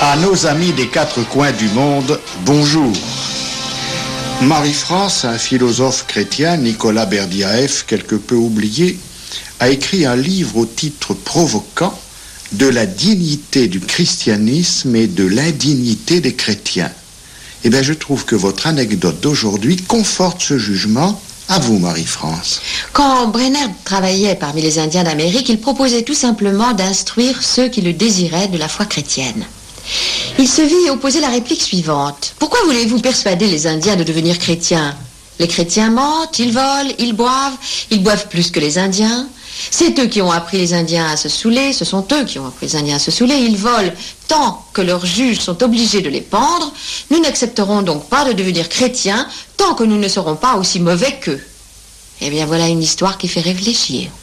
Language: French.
À nos amis des quatre coins du monde, bonjour. Marie-France, un philosophe chrétien, Nicolas Berdyaev, quelque peu oublié, a écrit un livre au titre provoquant « De la dignité du christianisme et de l'indignité des chrétiens ». Eh bien, je trouve que votre anecdote d'aujourd'hui conforte ce jugement. À vous, Marie-France. Quand Brenner travaillait parmi les Indiens d'Amérique, il proposait tout simplement d'instruire ceux qui le désiraient de la foi chrétienne. Il se vit opposer la réplique suivante. Pourquoi voulez-vous persuader les Indiens de devenir chrétiens? Les chrétiens mentent, ils volent, ils boivent plus que les Indiens. C'est eux qui ont appris les Indiens à se saouler, ce sont eux qui ont appris les Indiens à se saouler, ils volent tant que leurs juges sont obligés de les pendre. Nous n'accepterons donc pas de devenir chrétiens tant que nous ne serons pas aussi mauvais qu'eux. Eh bien voilà une histoire qui fait réfléchir.